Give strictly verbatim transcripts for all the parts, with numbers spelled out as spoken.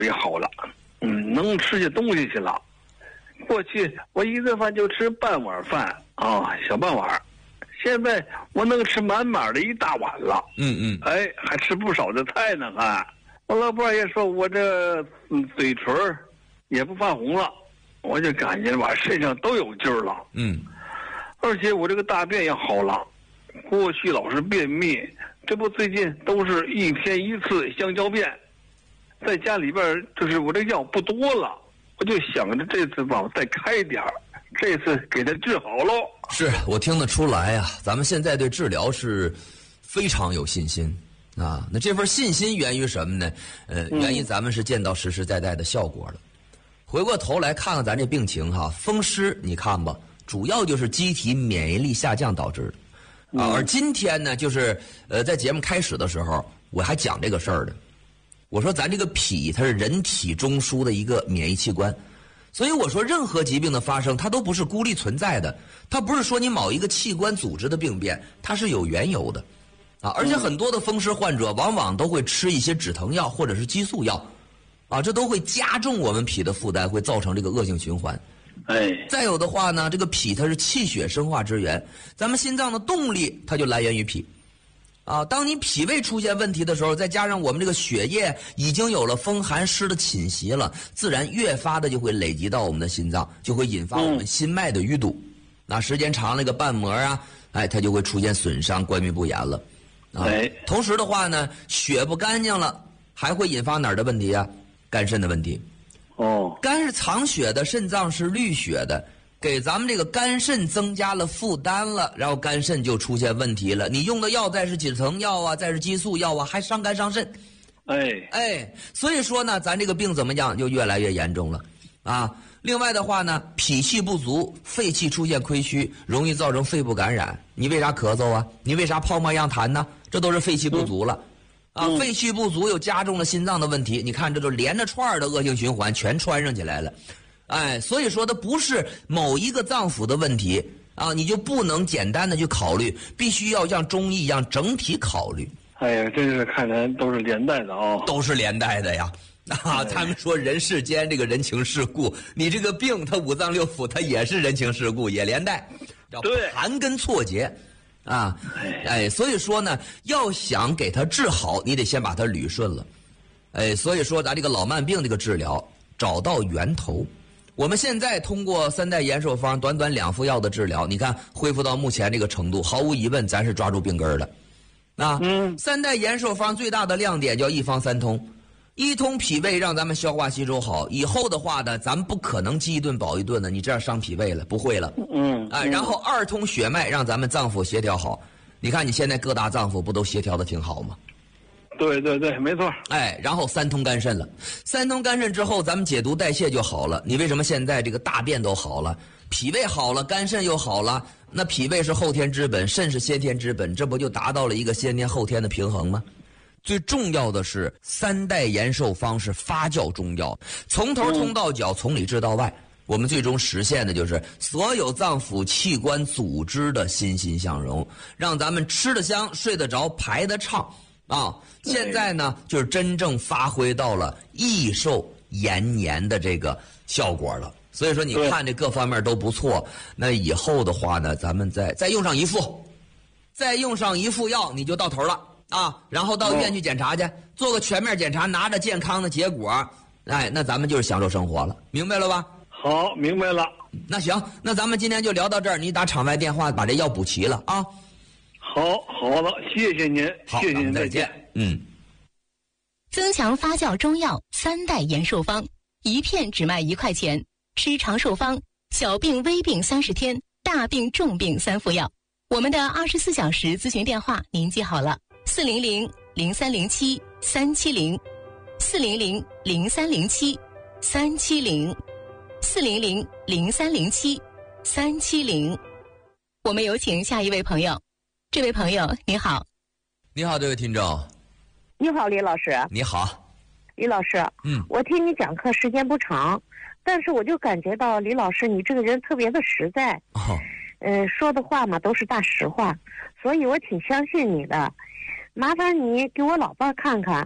也好了，嗯，能吃些东西去了。过去我一顿饭就吃半碗饭啊，小半碗，现在我能吃满满的一大碗了。 嗯嗯， 哎，还吃不少的菜呢，还。我老伴也说我这嗯嘴唇也不泛红了，我就感觉吧身上都有劲儿了。 嗯， 而且我这个大便也好了，过去老是便秘，这不最近都是一天一次香蕉便，在家里边就是我这药不多了，我就想着这次吧再开点儿，这次给他治好喽。 是我听得出来啊，咱们现在对治疗是非常有信心啊。那这份信心源于什么呢？呃，源于咱们是见到实实在在的效果了。回过头来看看咱这病情哈，风湿你看吧，主要就是机体免疫力下降导致的啊。而今天呢，就是呃，在节目开始的时候，我还讲这个事儿的。我说咱这个脾它是人体中枢的一个免疫器官，所以我说任何疾病的发生，它都不是孤立存在的，它不是说你某一个器官组织的病变，它是有缘由的啊。而且很多的风湿患者往往都会吃一些止疼药或者是激素药啊，这都会加重我们脾的负担，会造成这个恶性循环。 哎， 再有的话呢，这个脾它是气血生化之源，咱们心脏的动力它就来源于脾啊。当你脾胃出现问题的时候，再加上我们这个血液已经有了风寒湿的侵袭了，自然越发的就会累积到我们的心脏，就会引发我们心脉的淤堵。那、嗯、时间长了，个瓣膜啊，哎，它就会出现损伤，冠冕不严了啊。 哎， 同时的话呢，血不干净了，还会引发哪儿的问题啊？肝肾的问题。 哦， 肝是藏血的，肾脏是滤血的，给咱们这个肝肾增加了负担了，然后肝肾就出现问题了。你用的药再是止疼药啊，再是激素药啊，还伤肝伤肾。 哎哎，所以说呢，咱这个病怎么样，就越来越严重了啊。另外的话呢，脾气不足，肺气出现亏虚，容易造成肺部感染。你为啥咳嗽啊？你为啥泡沫样痰呢？这都是肺气不足了。嗯啊，肺气不足又加重了心脏的问题，你看这就连着串的恶性循环全穿上起来了，哎，所以说它不是某一个脏腑的问题啊，你就不能简单的去考虑，必须要像中医一样整体考虑。 哎呀，真是看来都是连带的啊、哦， 都是连带的呀。啊，他们说人世间这个人情世故，你这个病它五脏六腑它也是人情世故，也连带，叫盘根错节。啊，哎，所以说呢，要想给它治好，你得先把它捋顺了，哎，所以说咱这个老慢病这个治疗，找到源头。我们现在通过三代延寿方，短短两副药的治疗，你看恢复到目前这个程度，毫无疑问，咱是抓住病根的。啊，嗯，三代延寿方最大的亮点叫一方三通。一通脾胃让咱们消化吸收好，以后的话呢，咱们不可能饥一顿饱一顿的，你这样伤脾胃了，不会了。嗯，哎，然后二通血脉让咱们脏腑协调好。你看你现在各大脏腑不都协调的挺好吗？ 对对对，没错。 哎，然后三通肝肾了，三通肝肾之后，咱们解毒代谢就好了。你为什么现在这个大便都好了，脾胃好了，肝肾又好了？那脾胃是后天之本，肾是先天之本，这不就达到了一个先天后天的平衡吗？最重要的是三代延寿方是发酵中药，从头通到脚，从里治到外，我们最终实现的就是所有脏腑器官组织的欣欣向荣，让咱们吃得香，睡得着，排得畅啊！现在呢，就是真正发挥到了益寿延年的这个效果了。所以说你看这各方面都不错，那以后的话呢，咱们再再用上一副再用上一副药，你就到头了啊，然后到医院去检查去，做个全面检查，拿着健康的结果，哎，那咱们就是享受生活了，明白了吧？ 好，明白了。 那行，那咱们今天就聊到这儿，你打场外电话把这药补齐了啊。 好，好了，谢谢您，谢谢您，再见。 嗯。 增强发酵中药三代延寿方，一片只卖一块钱，吃长寿方，小病微病三十天，大病重病三副药。我们的二十四小时咨询电话您记好了。四零零零三零七三七零，四零零零三零七三七零，四零零零三零七三七零。我们有请下一位朋友。这位朋友你好。 你好，这位听众。 你好，李老师。 你好， 李老师。嗯，我听你讲课时间不长，但是我就感觉到李老师你这个人特别的实在。哦。嗯、呃，说的话嘛都是大实话，所以我挺相信你的。麻烦你给我老伴看看，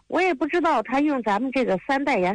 我也不知道他用咱们这个三代元